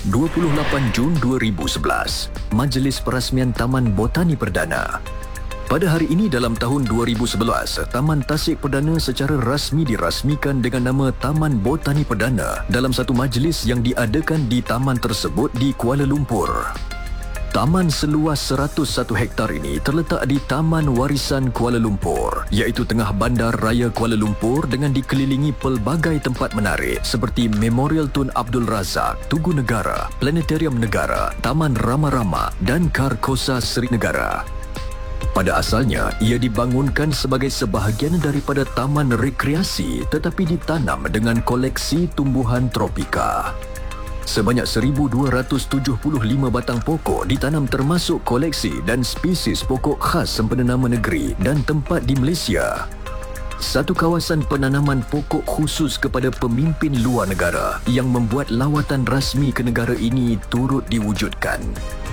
28 Jun 2011, Majlis Perasmian Taman Botani Perdana. Pada hari ini dalam tahun 2011, Taman Tasik Perdana secara rasmi dirasmikan dengan nama Taman Botani Perdana dalam satu majlis yang diadakan di taman tersebut di Kuala Lumpur. Taman seluas 101 hektar ini terletak di Taman Warisan Kuala Lumpur, iaitu tengah bandar raya Kuala Lumpur dengan dikelilingi pelbagai tempat menarik seperti Memorial Tun Abdul Razak, Tugu Negara, Planetarium Negara, Taman Rama-Rama dan Karkosa Seri Negara. Pada asalnya, ia dibangunkan sebagai sebahagian daripada taman rekreasi tetapi ditanam dengan koleksi tumbuhan tropika. Sebanyak 1,275 batang pokok ditanam termasuk koleksi dan spesies pokok khas sempena nama negeri dan tempat di Malaysia. Satu kawasan penanaman pokok khusus kepada pemimpin luar negara yang membuat lawatan rasmi ke negara ini turut diwujudkan.